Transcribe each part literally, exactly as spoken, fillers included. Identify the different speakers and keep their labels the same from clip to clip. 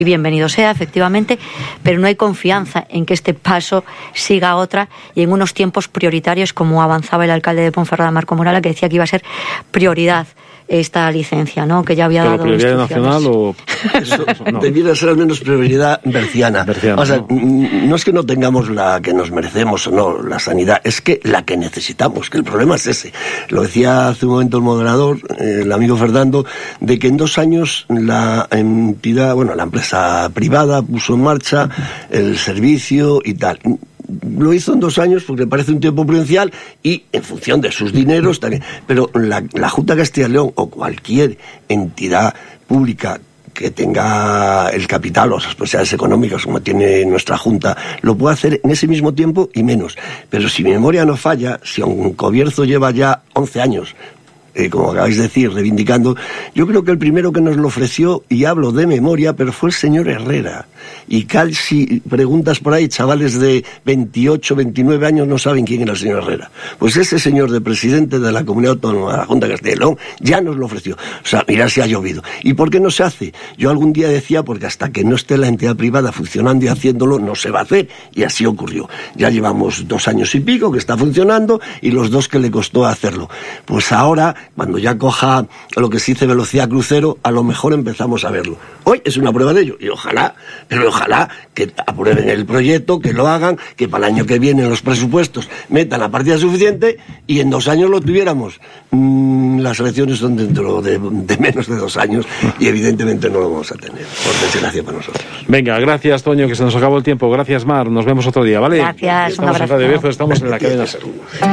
Speaker 1: Bienvenido sea, efectivamente, pero no hay confianza en que este paso siga a otra y en unos tiempos prioritarios, como avanzaba el alcalde de Ponferrada, Marco Morala, que decía que iba a ser prioridad esta licencia, ¿no? Que ya había
Speaker 2: ¿Pero
Speaker 1: dado
Speaker 2: prioridad nacional o...?
Speaker 3: Eso, no. Debiera ser al menos prioridad berciana.
Speaker 2: berciana
Speaker 3: o sea,
Speaker 2: ¿no?
Speaker 3: no es que no tengamos la que nos merecemos o no, la sanidad, es que la que necesitamos, que el problema es ese. Lo decía hace un momento el moderador, el amigo Fernando, de que en dos años la entidad, bueno, la empresa privada puso en marcha el servicio y tal. Lo hizo en dos años porque parece un tiempo prudencial y en función de sus dineros también. Pero la, la Junta de Castilla y León o cualquier entidad pública que tenga el capital o las posibilidades económicas como tiene nuestra Junta, lo puede hacer en ese mismo tiempo y menos. Pero si mi memoria no falla, si un Cobierzo lleva ya once años, Eh, como acabáis de decir, reivindicando, yo creo que el primero que nos lo ofreció, y hablo de memoria, pero fue el señor Herrera. Y casi preguntas por ahí, chavales de veintiocho, veintinueve años no saben quién era el señor Herrera. Pues ese señor de presidente de la Comunidad Autónoma de la Junta de Castilla y León ya nos lo ofreció. O sea, mirad si ha llovido. ¿Y por qué no se hace? Yo algún día decía, porque hasta que no esté la entidad privada funcionando y haciéndolo, no se va a hacer. Y así ocurrió. Ya llevamos dos años y pico que está funcionando y los dos que le costó hacerlo. Pues ahora, cuando ya coja lo que se dice velocidad crucero, a lo mejor empezamos a verlo. Hoy es una prueba de ello, y ojalá, pero ojalá que aprueben el proyecto, que lo hagan, que para el año que viene en los presupuestos metan la partida suficiente y en dos años lo tuviéramos. Mm, las elecciones son dentro de, de menos de dos años y evidentemente no lo vamos a tener, por desgracia para nosotros.
Speaker 2: Venga, gracias, Toño, que se nos acabó el tiempo. Gracias, Mar. Nos vemos otro día, ¿vale?
Speaker 1: Gracias,
Speaker 2: estamos
Speaker 1: un
Speaker 2: en Radio Bezo, estamos en la cadena SER.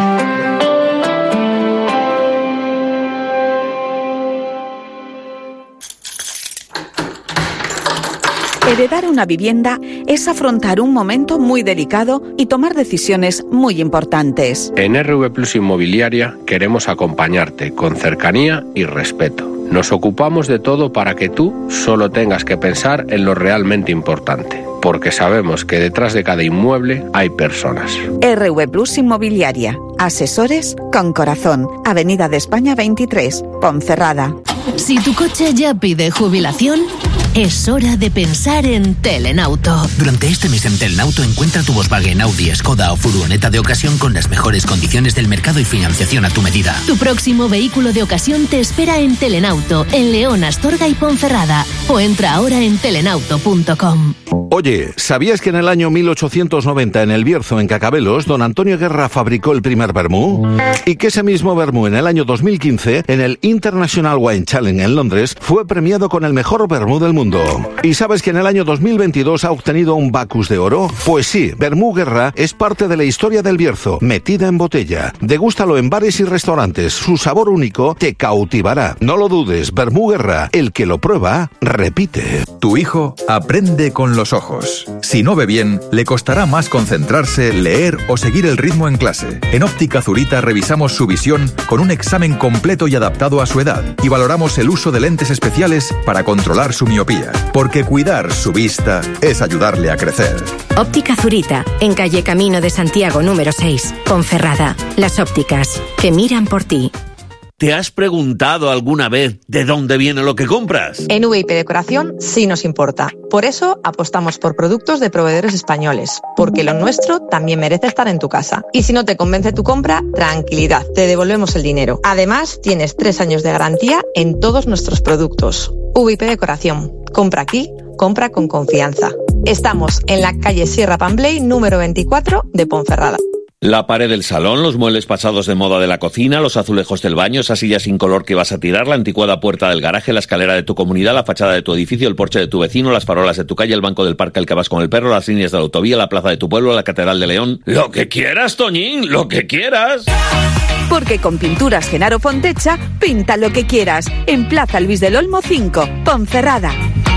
Speaker 4: Heredar una vivienda es afrontar un momento muy delicado y tomar decisiones muy importantes.
Speaker 5: En R V Plus Inmobiliaria queremos acompañarte con cercanía y respeto. Nos ocupamos de todo para que tú solo tengas que pensar en lo realmente importante, porque sabemos que detrás de cada inmueble hay personas.
Speaker 4: R V Plus Inmobiliaria. Asesores con corazón. Avenida de España veintitrés, Ponferrada.
Speaker 6: Si tu coche ya pide jubilación, es hora de pensar en Telenauto.
Speaker 7: Durante este mes en Telenauto encuentra tu Volkswagen, Audi, Skoda o furgoneta de ocasión con las mejores condiciones del mercado y financiación a tu medida.
Speaker 6: Tu próximo vehículo de ocasión te espera en Telenauto, en León, Astorga y Ponferrada. O entra ahora en telenauto punto com.
Speaker 8: Oye, ¿sabías que en el año mil ochocientos noventa en El Bierzo, en Cacabelos, don Antonio Guerra fabricó el primer vermú? Y que ese mismo vermú en el año dos mil quince, en el International Wine Challenge en Londres, fue premiado con el mejor vermú del mundo. ¿Y sabes que en el año dos mil veintidós ha obtenido un Bacus de oro? Pues sí, Vermú Guerra es parte de la historia del Bierzo, metida en botella. Degústalo en bares y restaurantes, su sabor único te cautivará. No lo dudes, Vermú Guerra, el que lo prueba, repite.
Speaker 9: Tu hijo aprende con los ojos. Si no ve bien, le costará más concentrarse, leer o seguir el ritmo en clase. En Óptica Zurita revisamos su visión con un examen completo y adaptado a su edad y valoramos el uso de lentes especiales para controlar su miopía. Porque cuidar su vista es ayudarle a crecer.
Speaker 10: Óptica Zurita, en calle Camino de Santiago número seis, Ponferrada. Las ópticas que miran por ti.
Speaker 11: ¿Te has preguntado alguna vez de dónde viene lo que compras?
Speaker 12: En V I P Decoración sí nos importa. Por eso apostamos por productos de proveedores españoles, porque lo nuestro también merece estar en tu casa. Y si no te convence tu compra, tranquilidad, te devolvemos el dinero. Además, tienes tres años de garantía en todos nuestros productos. V I P Decoración. Compra aquí, compra con confianza. Estamos en la calle Sierra Pambley, número veinticuatro de Ponferrada.
Speaker 11: La pared del salón, los muebles pasados de moda de la cocina, los azulejos del baño, esa silla sin color que vas a tirar, la anticuada puerta del garaje, la escalera de tu comunidad, la fachada de tu edificio, el porche de tu vecino, las farolas de tu calle, el banco del parque al que vas con el perro, las líneas de la autovía, la plaza de tu pueblo, la catedral de León. ¡Lo que quieras, Toñín! ¡Lo que quieras!
Speaker 4: Porque con Pinturas Genaro Fontecha, pinta lo que quieras. En Plaza Luis del Olmo cinco, Ponferrada.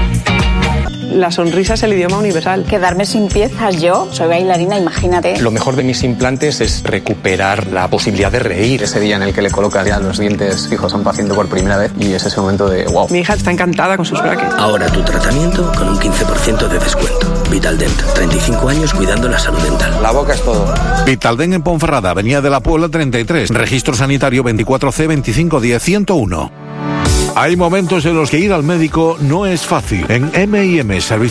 Speaker 13: La sonrisa es el idioma universal.
Speaker 14: Quedarme sin piezas, yo soy bailarina, imagínate.
Speaker 15: Lo mejor de mis implantes es recuperar la posibilidad de reír. Ese día en el que le colocas ya los dientes fijos a un paciente por primera vez y es ese momento de wow.
Speaker 13: Mi hija está encantada con sus brackets.
Speaker 16: Ahora tu tratamiento con un quince por ciento de descuento. Vitaldent, treinta y cinco años cuidando la salud dental.
Speaker 15: La boca es todo.
Speaker 8: Vitaldent en Ponferrada, Avenida de la Puebla treinta y tres. Registro sanitario veinticuatro C veinticinco diez ciento uno. Hay momentos en los que ir al médico no es fácil. En eme y eme Servicios